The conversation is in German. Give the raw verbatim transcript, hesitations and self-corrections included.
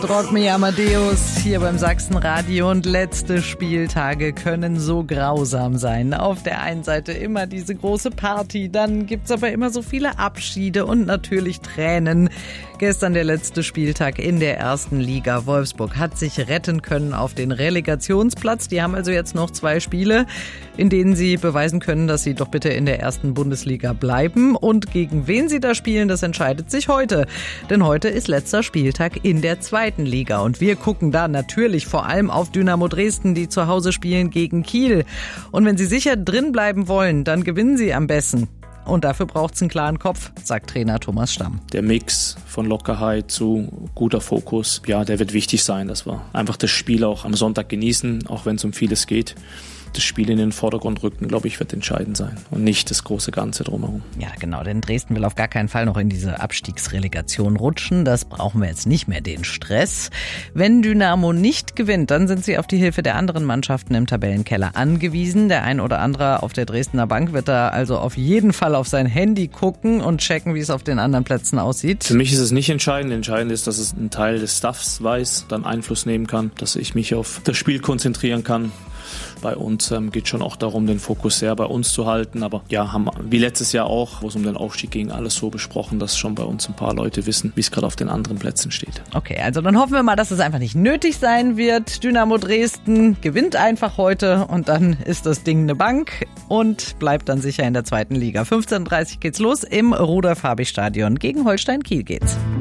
Rock Me Amadeus hier beim Sachsenradio, und letzte Spieltage können so grausam sein. Auf der einen Seite immer diese große Party, dann gibt's aber immer so viele Abschiede und natürlich Tränen. Gestern der letzte Spieltag in der ersten Liga. Wolfsburg hat sich retten können auf den Relegationsplatz. Die haben also jetzt noch zwei Spiele, in denen sie beweisen können, dass sie doch bitte in der ersten Bundesliga bleiben. Und gegen wen sie da spielen, das entscheidet sich heute. Denn heute ist letzter Spieltag in der zweiten Liga. Und wir gucken da natürlich vor allem auf Dynamo Dresden, die zu Hause spielen gegen Kiel. Und wenn sie sicher drin bleiben wollen, dann gewinnen sie am besten. Und dafür braucht es einen klaren Kopf, sagt Trainer Thomas Stamm. Der Mix von Lockerheit zu guter Fokus, ja, der wird wichtig sein, dass wir einfach das Spiel auch am Sonntag genießen, auch wenn es um vieles geht. Das Spiel in den Vordergrund rücken, glaube ich, wird entscheidend sein und nicht das große Ganze drumherum. Ja, genau, denn Dresden will auf gar keinen Fall noch in diese Abstiegsrelegation rutschen. Das brauchen wir jetzt nicht mehr, den Stress. Wenn Dynamo nicht gewinnt, dann sind sie auf die Hilfe der anderen Mannschaften im Tabellenkeller angewiesen. Der ein oder andere auf der Dresdner Bank wird da also auf jeden Fall auf sein Handy gucken und checken, wie es auf den anderen Plätzen aussieht. Für mich ist es nicht entscheidend. Entscheidend ist, dass es ein Teil des Staffs weiß, dann Einfluss nehmen kann, dass ich mich auf das Spiel konzentrieren kann. Bei uns ähm, geht schon auch darum, den Fokus sehr bei uns zu halten. Aber ja, haben wie letztes Jahr auch, wo es um den Aufstieg ging, alles so besprochen, dass schon bei uns ein paar Leute wissen, wie es gerade auf den anderen Plätzen steht. Okay, also dann hoffen wir mal, dass es einfach nicht nötig sein wird. Dynamo Dresden gewinnt einfach heute und dann ist das Ding eine Bank und bleibt dann sicher in der zweiten Liga. fünfzehn Uhr dreißig geht's los im Rudolf-Habich-Stadion. Gegen Holstein Kiel geht's.